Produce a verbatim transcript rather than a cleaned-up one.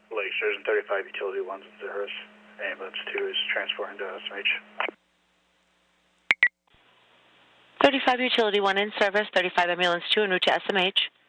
Lakeshores and thirty-five Utility one's in service. Ambulance two is transferring to S M H. thirty-five Utility one in service, thirty-five Ambulance two en route to S M H.